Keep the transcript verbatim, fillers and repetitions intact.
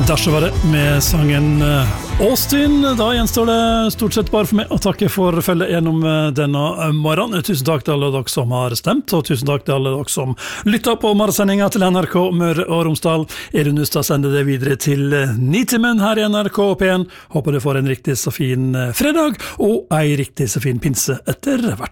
Dasha var det med sangen Austin. Da gjenstår det stort sett bare for meg å takke for følget gjennom denne morgenen. Tusen takk til alle dere som har stemt, og tusen takk til alle dere som lytter på morgensendingen til N R K Møre og Romsdal. Er du nødt til å sende det videre til Nitimen her i N R K P en. Håper du får en riktig så fin fredag, og en riktig så fin pinse etter hvert.